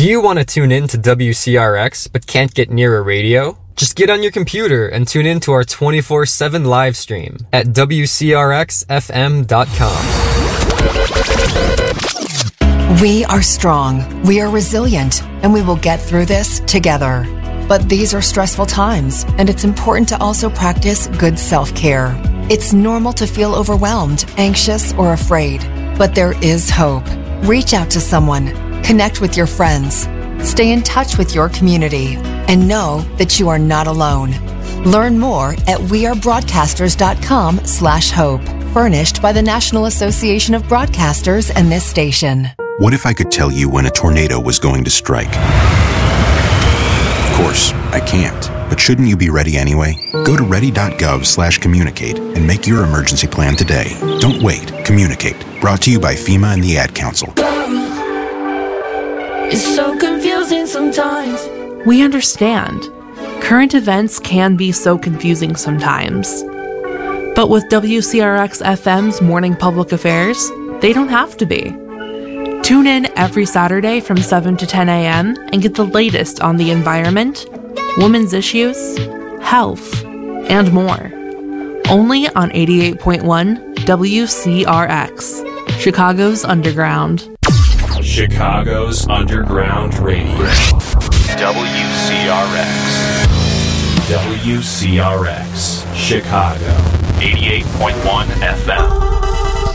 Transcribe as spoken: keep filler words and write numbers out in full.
Do you want to tune in to W C R X but can't get near a radio? Just get on your computer and tune in to our twenty-four seven live stream at W C R X F M dot com. We are strong, we are resilient, and we will get through this together. But these are stressful times, and it's important to also practice good self-care. It's normal to feel overwhelmed, anxious, or afraid, but there is hope. Reach out to someone, connect with your friends, stay in touch with your community, and know that you are not alone. Learn more at wearebroadcasters.com slash hope, furnished by the National Association of Broadcasters and this station. What if I could tell you when a tornado was going to strike? Of course, I can't. But shouldn't you be ready anyway? Go to ready.gov slash communicate and make your emergency plan today. Don't wait. Communicate. Brought to you by FEMA and the Ad Council. It's so confusing sometimes. We understand. Current events can be so confusing sometimes. But with W C R X F M's Morning Public Affairs, they don't have to be. Tune in every Saturday from seven to ten a.m. and get the latest on the environment, women's issues, health, and more. Only on eighty-eight point one W C R X, Chicago's Underground. Chicago's Underground Radio. W C R X. W C R X, Chicago. eighty-eight point one F M.